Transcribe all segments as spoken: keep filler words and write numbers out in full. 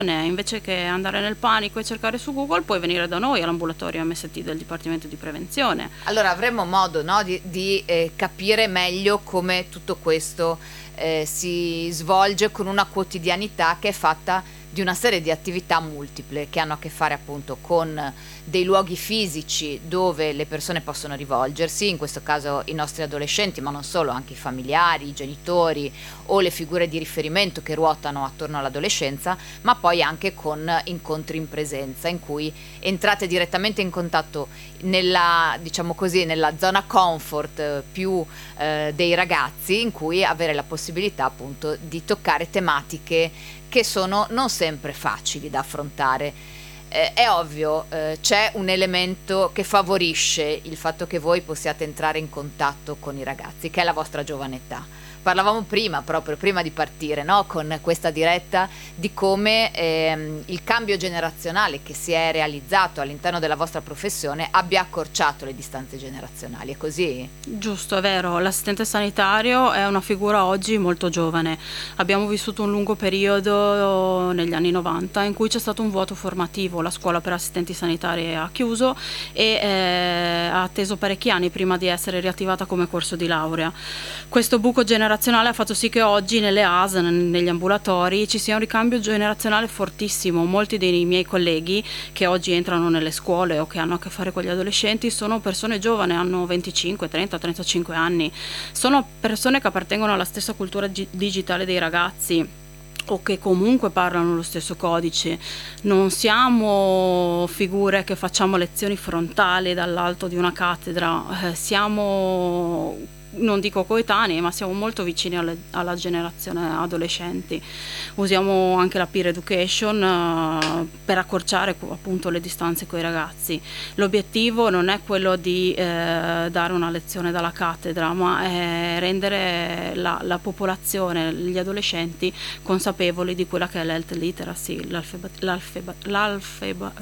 invece che andare nel panico e cercare su Google, puoi venire da noi all'ambulatorio M S T del Dipartimento di Prevenzione. Allora avremo modo, no, di, di eh, capire meglio come tutto questo eh, si svolge con una quotidianità che è fatta di una serie di attività multiple che hanno a che fare appunto con dei luoghi fisici dove le persone possono rivolgersi, in questo caso i nostri adolescenti, ma non solo, anche i familiari, i genitori o le figure di riferimento che ruotano attorno all'adolescenza, ma poi anche con incontri in presenza in cui entrate direttamente in contatto nella, diciamo così, nella zona comfort più eh, dei ragazzi, in cui avere la possibilità appunto di toccare tematiche che sono non sempre facili da affrontare. Eh, è ovvio, eh, c'è un elemento che favorisce il fatto che voi possiate entrare in contatto con i ragazzi, che è la vostra giovane età. Parlavamo prima, proprio prima di partire, no? Con questa diretta, di come ehm, il cambio generazionale che si è realizzato all'interno della vostra professione abbia accorciato le distanze generazionali. È così? Giusto, è vero, l'assistente sanitario è una figura oggi molto giovane. Abbiamo vissuto un lungo periodo negli anni novanta in cui c'è stato un vuoto formativo, la scuola per assistenti sanitari ha chiuso e eh, ha atteso parecchi anni prima di essere riattivata come corso di laurea. Questo buco generazionale ha fatto sì che oggi nelle A S, negli ambulatori, ci sia un ricambio generazionale fortissimo. Molti dei miei colleghi che oggi entrano nelle scuole o che hanno a che fare con gli adolescenti sono persone giovani, hanno venticinque, trenta, trentacinque anni, sono persone che appartengono alla stessa cultura gi- digitale dei ragazzi o che comunque parlano lo stesso codice. Non siamo figure che facciamo lezioni frontali dall'alto di una cattedra, eh, siamo, non dico coetanei, ma siamo molto vicini alle, alla generazione adolescenti. Usiamo anche la peer education uh, per accorciare appunto le distanze con i ragazzi. L'obiettivo non è quello di eh, dare una lezione dalla cattedra, ma è rendere la, la popolazione, gli adolescenti, consapevoli di quella che è l'health literacy, l'alfeba, l'alfeba, l'alfeba,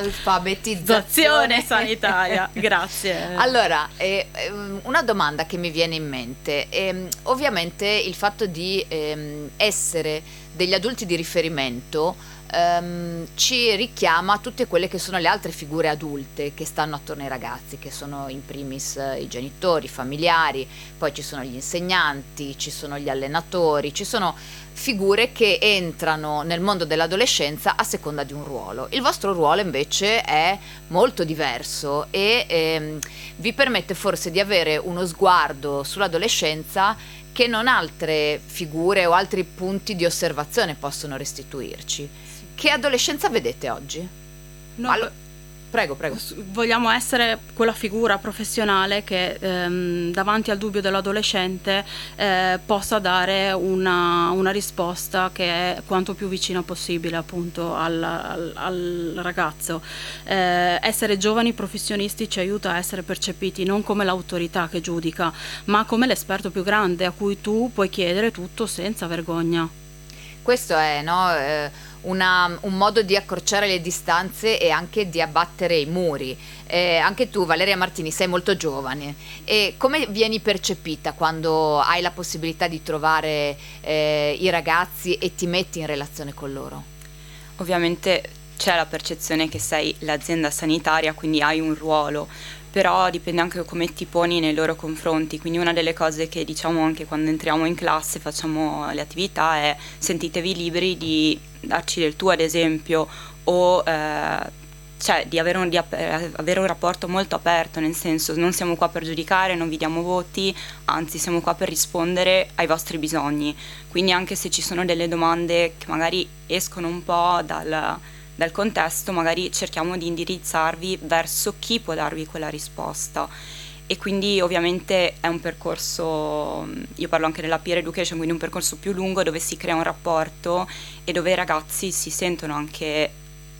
alfabetizzazione sanitaria. Grazie. Allora, eh, una domanda che mi viene in mente. E, ovviamente il fatto di ehm, essere degli adulti di riferimento ehm, ci richiama a tutte quelle che sono le altre figure adulte che stanno attorno ai ragazzi, che sono in primis eh, i genitori, i familiari, poi ci sono gli insegnanti, ci sono gli allenatori, ci sono figure che entrano nel mondo dell'adolescenza a seconda di un ruolo. Il vostro ruolo invece è molto diverso e ehm, vi permette forse di avere uno sguardo sull'adolescenza che non altre figure o altri punti di osservazione possono restituirci. Che adolescenza vedete oggi? No, Allo- Prego, prego. Vogliamo essere quella figura professionale che ehm, davanti al dubbio dell'adolescente eh, possa dare una, una risposta che è quanto più vicina possibile appunto al, al, al ragazzo. Eh, essere giovani professionisti ci aiuta a essere percepiti non come l'autorità che giudica, ma come l'esperto più grande a cui tu puoi chiedere tutto senza vergogna. Questo è, no, eh, una, un modo di accorciare le distanze e anche di abbattere i muri. Eh, anche tu, Valeria Martini, sei molto giovane. E come vieni percepita quando hai la possibilità di trovare eh, i ragazzi e ti metti in relazione con loro? Ovviamente c'è la percezione che sei l'azienda sanitaria, quindi hai un ruolo, però dipende anche come ti poni nei loro confronti. Quindi una delle cose che diciamo anche quando entriamo in classe, facciamo le attività, è sentitevi liberi di darci del tu, ad esempio, o eh, cioè di, avere un, di ap- avere un rapporto molto aperto, nel senso non siamo qua per giudicare, non vi diamo voti, anzi siamo qua per rispondere ai vostri bisogni. Quindi anche se ci sono delle domande che magari escono un po' dal dal contesto, magari cerchiamo di indirizzarvi verso chi può darvi quella risposta. E quindi ovviamente è un percorso, io parlo anche della peer education, quindi un percorso più lungo dove si crea un rapporto e dove i ragazzi si sentono anche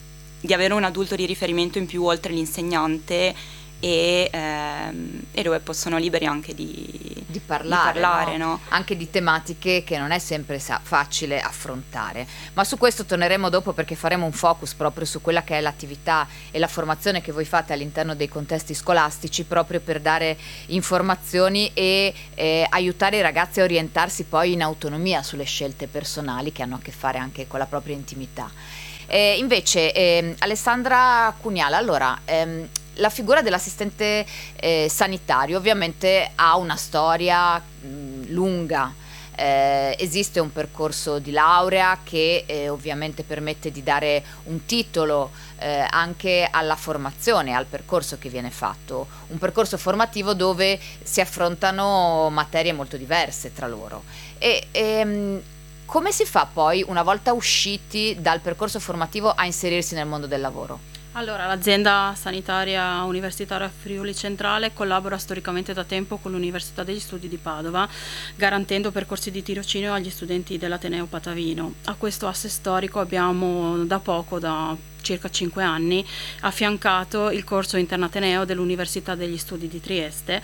di avere un adulto di riferimento in più oltre l'insegnante e, ehm, e dove possono liberi anche di, di parlare, di parlare no? No? Anche di tematiche che non è sempre sa- facile affrontare. Ma su questo torneremo dopo, perché faremo un focus proprio su quella che è l'attività e la formazione che voi fate all'interno dei contesti scolastici, proprio per dare informazioni e eh, aiutare i ragazzi a orientarsi poi in autonomia sulle scelte personali che hanno a che fare anche con la propria intimità. Eh, invece, eh, Alessandra Cuniala, allora, ehm, la figura dell'assistente eh, sanitario ovviamente ha una storia mh, lunga. Eh, esiste un percorso di laurea che eh, ovviamente permette di dare un titolo eh, anche alla formazione, al percorso che viene fatto, un percorso formativo dove si affrontano materie molto diverse tra loro. E, ehm, come si fa poi, una volta usciti dal percorso formativo, a inserirsi nel mondo del lavoro? Allora, l'azienda sanitaria universitaria Friuli Centrale collabora storicamente da tempo con l'Università degli Studi di Padova, garantendo percorsi di tirocinio agli studenti dell'Ateneo Patavino. A questo asse storico abbiamo da poco, da circa cinque anni, affiancato il corso internateneo dell'Università degli Studi di Trieste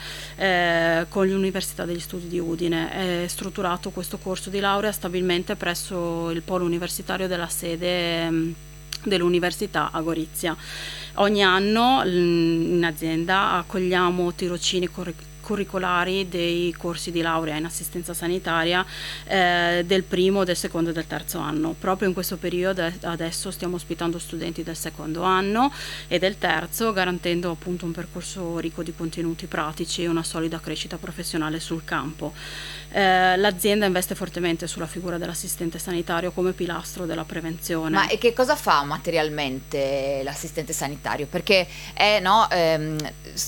eh, con l'Università degli Studi di Udine. È strutturato questo corso di laurea stabilmente presso il polo universitario della sede mh, dell'Università a Gorizia. Ogni anno in azienda accogliamo tirocini curricolari dei corsi di laurea in assistenza sanitaria eh, del primo, del secondo e del terzo anno. Proprio in questo periodo adesso stiamo ospitando studenti del secondo anno e del terzo, garantendo appunto un percorso ricco di contenuti pratici e una solida crescita professionale sul campo. Eh, l'azienda investe fortemente sulla figura dell'assistente sanitario come pilastro della prevenzione. Ma e che cosa fa materialmente l'assistente sanitario? Perché è, no, ehm,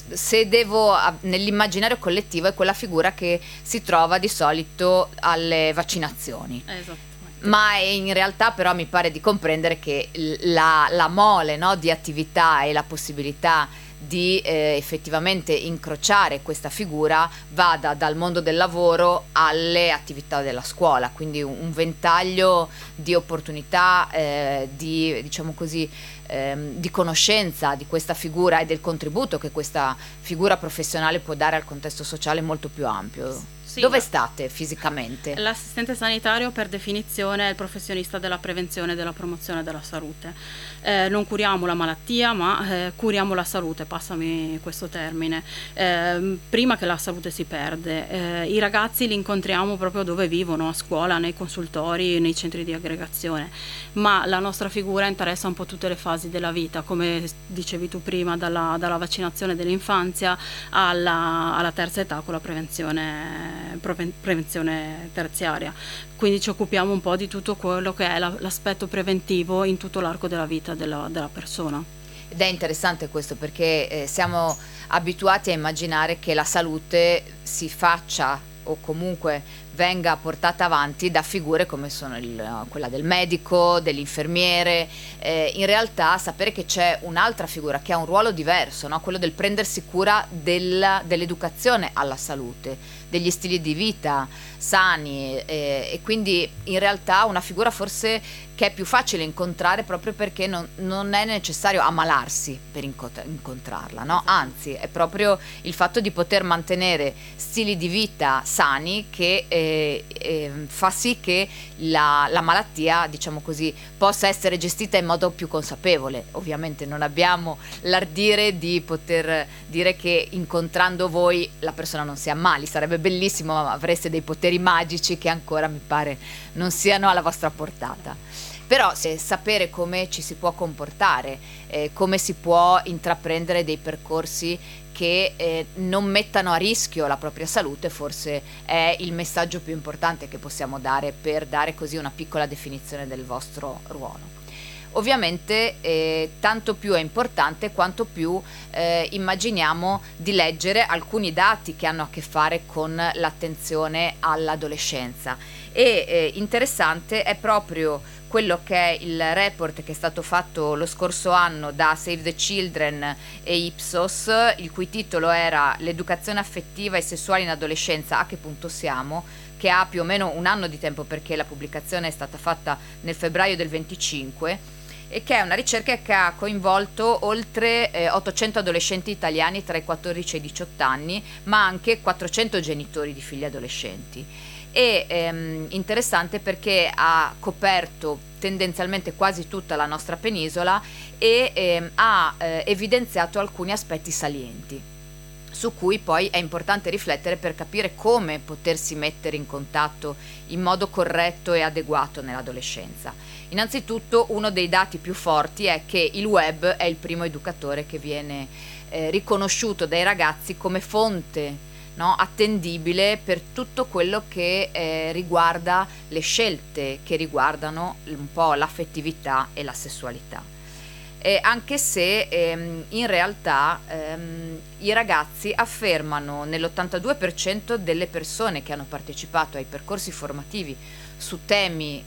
se devo, nell'immaginario collettivo è quella figura che si trova di solito alle vaccinazioni. Esatto. Ma in realtà però mi pare di comprendere che la, la mole, no, di attività e la possibilità di eh, effettivamente incrociare questa figura vada dal mondo del lavoro alle attività della scuola, quindi un, un ventaglio di opportunità, eh, di, diciamo così, ehm, di conoscenza di questa figura e del contributo che questa figura professionale può dare al contesto sociale molto più ampio. Sì. Dove state fisicamente? L'assistente sanitario per definizione è il professionista della prevenzione e della promozione della salute. Eh, non curiamo la malattia, ma eh, curiamo la salute, passami questo termine, eh, prima che la salute si perde. Eh, I ragazzi li incontriamo proprio dove vivono, a scuola, nei consultori, nei centri di aggregazione, ma la nostra figura interessa un po' tutte le fasi della vita, come dicevi tu prima, dalla, dalla vaccinazione dell'infanzia alla, alla terza età con la prevenzione prevenzione terziaria. Quindi ci occupiamo un po' di tutto quello che è la, l'aspetto preventivo in tutto l'arco della vita della, della persona. Ed è interessante questo perché eh, siamo abituati a immaginare che la salute si faccia o comunque venga portata avanti da figure come sono il, quella del medico, dell'infermiere. Eh, in realtà sapere che c'è un'altra figura che ha un ruolo diverso, no? Quello del prendersi cura della, dell'educazione alla salute, degli stili di vita sani eh, e quindi in realtà una figura forse che è più facile incontrare proprio perché non, non è necessario ammalarsi per incont- incontrarla, no? Anzi è proprio il fatto di poter mantenere stili di vita sani che eh, eh, fa sì che la, la malattia, diciamo così, possa essere gestita in modo più consapevole. Ovviamente non abbiamo l'ardire di poter dire che incontrando voi la persona non si ammali, sarebbe bellissimo, ma avreste dei poteri magici che ancora mi pare non siano alla vostra portata. Però se sapere come ci si può comportare, eh, come si può intraprendere dei percorsi che eh, non mettano a rischio la propria salute, forse è il messaggio più importante che possiamo dare per dare così una piccola definizione del vostro ruolo. Ovviamente eh, tanto più è importante quanto più eh, immaginiamo di leggere alcuni dati che hanno a che fare con l'attenzione all'adolescenza e eh, interessante è proprio quello che è il report che è stato fatto lo scorso anno da Save the Children e Ipsos, il cui titolo era L'educazione affettiva e sessuale in adolescenza, a che punto siamo?, che ha più o meno un anno di tempo perché la pubblicazione è stata fatta nel febbraio del venticinque, e che è una ricerca che ha coinvolto oltre eh, ottocento adolescenti italiani tra i quattordici e i diciotto anni, ma anche quattrocento genitori di figli adolescenti. E ehm, interessante perché ha coperto tendenzialmente quasi tutta la nostra penisola e ehm, ha eh, evidenziato alcuni aspetti salienti. su cui poi è importante riflettere per capire come potersi mettere in contatto in modo corretto e adeguato nell'adolescenza. Innanzitutto, uno dei dati più forti è che il web è il primo educatore che viene eh, riconosciuto dai ragazzi come fonte, no, attendibile per tutto quello che eh, riguarda le scelte che riguardano un po' l'affettività e la sessualità. Eh, anche se ehm, in realtà ehm, i ragazzi affermano nell'ottantadue per cento delle persone che hanno partecipato ai percorsi formativi su temi